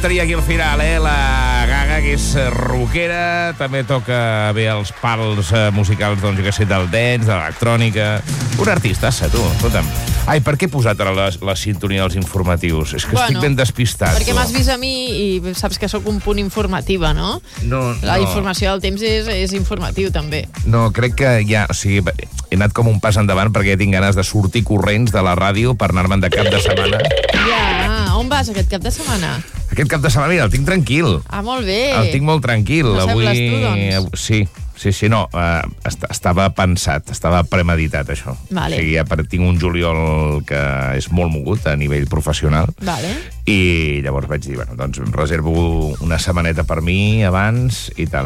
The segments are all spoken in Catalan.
Estaria aquí al final, la Gaga, que és rockera, també toca bé els pals musicals, doncs, jo què sé, del dance, de l'electrònica. Un artistassa, tu, escolta'm. Ai, per què he posat ara la sintonia dels informatius? És que estic ben despistat. Perquè m'has vist a mi i saps que sóc un punt informativa, no? No. La informació del temps és informatiu, també. No, crec que ja, o sigui, he anat com un pas endavant perquè ja tinc ganes de sortir corrents de la ràdio per anar-me'n de cap de setmana. Ja, on vas aquest cap de setmana? Aquest cap de setmana, mira, el tinc tranquil. Ah, molt bé. El tinc molt tranquil. No sembles tu, doncs. Sí, no, estava pensat, estava premeditat, això. Vale. O sigui, tinc un juliol que és molt mogut a nivell professional. Vale. I llavors vaig dir, bueno, doncs reservo una setmaneta per mi abans i tal.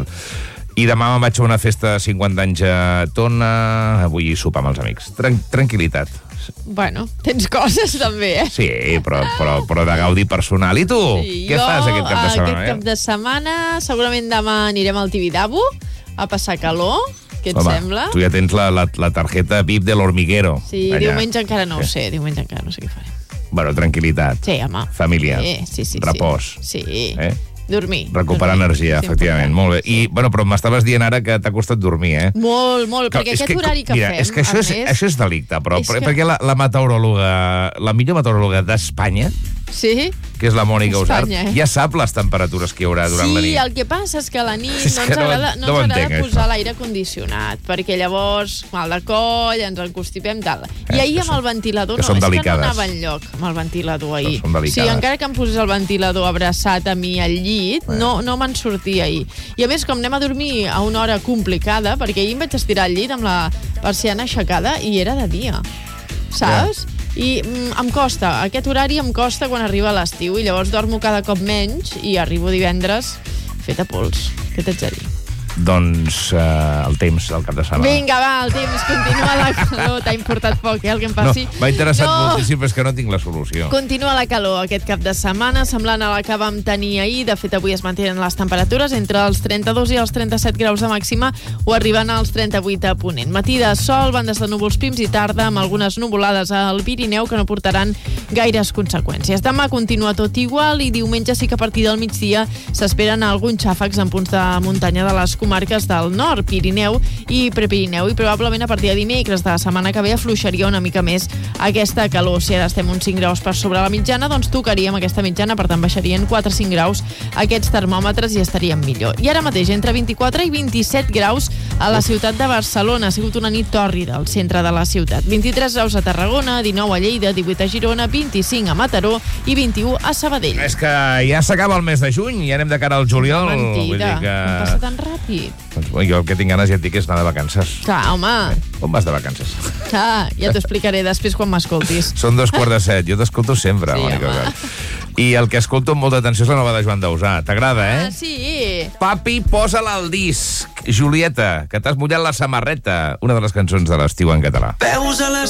I demà me'n vaig a una festa de 50 anys a Tona, vull sopar amb els amics. Tranquil·litat. Bueno, tens coses també, Sí, però de gaudi personal. I tu? Sí, què fas aquest cap de setmana? Aquest cap de setmana, segurament demà anirem al Tibidabo a passar calor. Què et sembla? Tu ja tens la tarjeta VIP de l'Hormiguero. Sí, allà. Diumenge encara no ho sé, què farem. Bueno, tranquil·litat. Sí, home. Família. Sí. Repòs. Sí. Dormir. Recuperar energia, efectivament. Molt bé. I, bueno, però m'estaves dient ara que t'ha costat dormir, Molt, perquè aquest horari que fem... És que això és delicte, però perquè la meteoròloga, la millor meteoròloga d'Espanya, sí? Que és la Mònica Usart, ja sap les temperatures que hi haurà durant la nit. Sí, el que passa és que a la nit no ens agrada posar l'aire condicionat, perquè llavors mal de coll, ens encostipem, tal. I ahir amb el ventilador, és que no anava enlloc amb el ventilador ahir. Sí, encara que em posés el ventilador abraçat a mi al llit, no me'n sortia ahir. I a més, com anem a dormir a una hora complicada, perquè ahir em vaig estirar al llit amb la persiana aixecada i era de dia, saps? I em costa, aquest horari em costa quan arriba l'estiu i llavors dormo cada cop menys i arribo divendres feta pols. Què t'haig de dir? Doncs el temps del cap de setmana. Vinga, va, el temps, continua la calor. T'ha importat poc, el que em passi? No, m'ha interessat moltíssim, però és que no tinc la solució. Continua la calor aquest cap de setmana, semblant a la que vam tenir ahir. De fet, avui es mantenen les temperatures entre els 32 i els 37 graus de màxima o arribant als 38 a Ponent. Matí de sol, bandes de núvols prims i tarda amb algunes nuvolades al Pirineu que no portaran gaires conseqüències. Demà continua tot igual i diumenge sí que a partir del migdia s'esperen alguns xàfecs en punts de muntanya de les comarques del nord, Pirineu i Prepirineu, i probablement a partir de dimecres de la setmana que ve afluixaria una mica més aquesta calor. Si ara estem uns 5 graus per sobre la mitjana, doncs tocaríem aquesta mitjana, per tant baixarien 4-5 graus aquests termòmetres i estaríem millor. I ara mateix entre 24 i 27 graus a la ciutat de Barcelona. Ha sigut una nit tòrrida al centre de la ciutat. 23 graus a Tarragona, 19 a Lleida, 18 a Girona, 25 a Mataró i 21 a Sabadell. És que ja s'acaba el mes de juny i anem de cara al juliol. Mentida, com passa tan ràpid. Doncs jo el que tinc ganes ja et dic és anar de vacances. Clar, home. On vas de vacances? Ja t'ho explicaré després quan m'escoltis. Són 2:45, jo t'escolto sempre, sí, Mònica. I el que escolto amb molta atenció és la nova de Joan Dausà. T'agrada, Ah, sí. Papi, posa-la al disc. Julieta, que t'has mullat la samarreta. Una de les cançons de l'estiu en català.